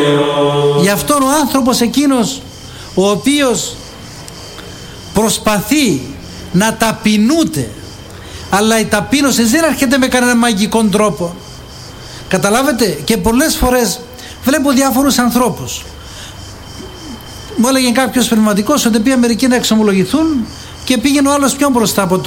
Γι' αυτόν ο άνθρωπος εκείνος ο οποίος προσπαθεί να ταπεινούται, αλλά η ταπείνωση δεν έρχεται με κανέναν μαγικό τρόπο. Καταλάβετε, και πολλές φορές βλέπω διάφορους ανθρώπους. Μου έλεγε κάποιος πνευματικός ότι πήγαν μερικοί να εξομολογηθούν και πήγαινε ο άλλος πιο μπροστά από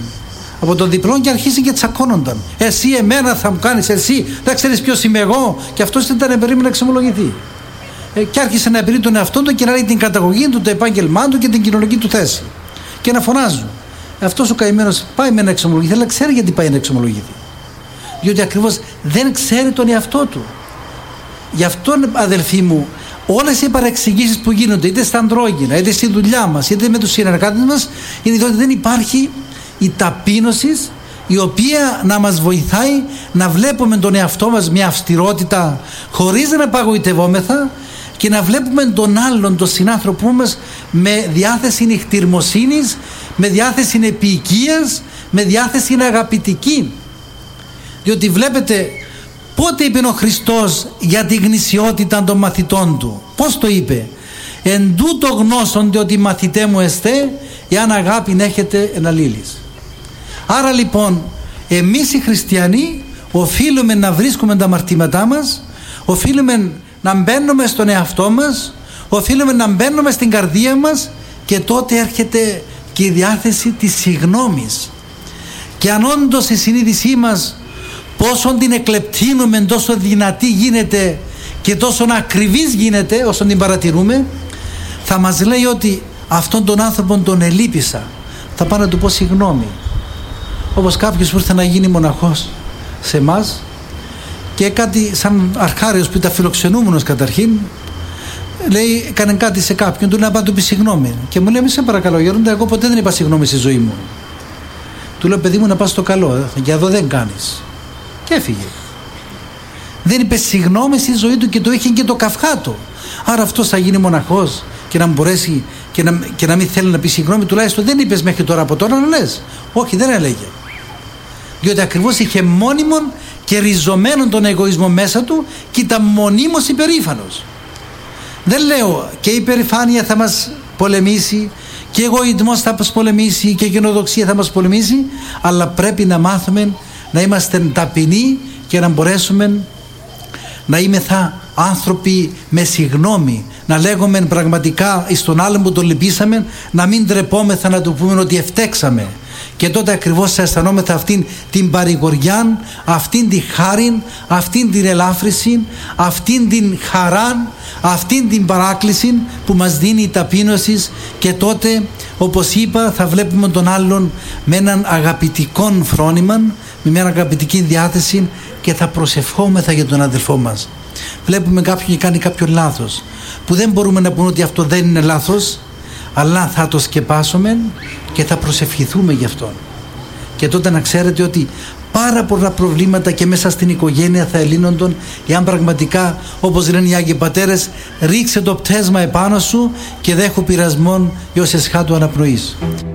τον διπλό και αρχίζει και τσακώνονταν. Εσύ εμένα θα μου κάνεις, εσύ δεν ξέρεις ποιος είμαι εγώ. Και αυτός δεν ήταν περίμενο να εξομολογηθεί. Και άρχισε να επηρεί τον εαυτό του και να λέει την καταγωγή του, το επάγγελμά του και την κοινωνική του θέση. Και να φωνάζουν. Αυτός ο καημένος πάει με να εξομολογηθεί, αλλά ξέρει γιατί πάει να εξομολογηθεί. Διότι ακριβώς δεν ξέρει τον εαυτό του. Γι' αυτό, αδελφοί μου, όλες οι παρεξηγήσεις που γίνονται, είτε στα αντρόγυνα, είτε στη δουλειά μας, είτε με τους συνεργάτες μας, είναι διότι δεν υπάρχει η ταπείνωση η οποία να μας βοηθάει να βλέπουμε τον εαυτό μας με αυστηρότητα, χωρίς να απαγοητευόμεθα, και να βλέπουμε τον άλλον, τον συνάνθρωπό μας, με διάθεση νυχτηρμοσύνης, με διάθεση επίοικίας, με διάθεση αγαπητική. Διότι βλέπετε, πότε είπε ο Χριστός για τη γνησιότητα των μαθητών του? Πώς το είπε? Εν τούτο γνώσονται ότι μαθητέ μου εστέ, εάν αγάπην έχετε εν αλλήλεις. Άρα λοιπόν, εμείς οι χριστιανοί οφείλουμε να βρίσκουμε τα αμαρτήματά μας, οφείλουμε να μπαίνουμε στον εαυτό μας, οφείλουμε να μπαίνουμε στην καρδία μας, και τότε έρχεται και η διάθεση της συγγνώμης. Και αν όντως η συνείδησή μας πόσο την εκλεπτύνουμε, τόσο δυνατή γίνεται και τόσο ακριβής γίνεται όσο την παρατηρούμε, θα μας λέει ότι αυτόν τον άνθρωπο τον ελείπησα, θα πάω να του πω συγγνώμη. Όπως κάποιος που ήρθε να γίνει μοναχός σε εμάς και κάτι σαν αρχάριος που ήταν φιλοξενούμενος καταρχήν, λέει, έκανε κάτι σε κάποιον, του λέει να πάω να του πει συγγνώμη. Και μου λέει, σε παρακαλώ γέροντα, εγώ ποτέ δεν είπα συγγνώμη στη ζωή μου. Του λέω, παιδί μου, να πας στο καλό, για εδώ δεν κάνεις. Και έφυγε. Δεν είπε συγγνώμη στη ζωή του και το είχε και το καυχάτο. Άρα αυτός θα γίνει μοναχός και να μπορέσει και να μην θέλει να πει συγγνώμη? Τουλάχιστον δεν είπες μέχρι τώρα, από τώρα να λες. Όχι, δεν έλεγε. Διότι ακριβώς είχε μόνιμον και ριζωμένον τον εγωισμό μέσα του και ήταν μονίμως υπερήφανος. Δεν λέω και η υπερηφάνεια θα μας πολεμήσει και εγωισμός θα μας πολεμήσει και η γενοδοξία θα μας πολεμήσει, αλλά πρέπει να μάθουμε να είμαστε ταπεινοί και να μπορέσουμε να είμεθα άνθρωποι με συγγνώμη, να λέγουμε πραγματικά εις τον άλλον που τον λυπήσαμε, να μην τρεπόμεθα να του πούμε ότι ευτέξαμε, και τότε ακριβώς θα αισθανόμεθα αυτήν την παρηγοριά, αυτήν τη χάριν, αυτήν την ελάφρυση, αυτήν την χαράν, αυτήν την παράκληση που μας δίνει η ταπείνωση, και τότε, όπως είπα, θα βλέπουμε τον άλλον με έναν αγαπητικό φρόνημα, με μια αγαπητική διάθεση, και θα προσευχόμεθα για τον αδελφό μας. Βλέπουμε κάποιον κάνει κάποιο λάθος που δεν μπορούμε να πούμε ότι αυτό δεν είναι λάθος, αλλά θα το σκεπάσουμε και θα προσευχηθούμε γι' αυτόν. Και τότε να ξέρετε ότι πάρα πολλά προβλήματα και μέσα στην οικογένεια θα ελύνονταν, εάν πραγματικά, όπως λένε οι Άγιοι Πατέρες, ρίξε το πτέσμα επάνω σου και δέχου πειρασμόν έως εσχάτου αναπνοής.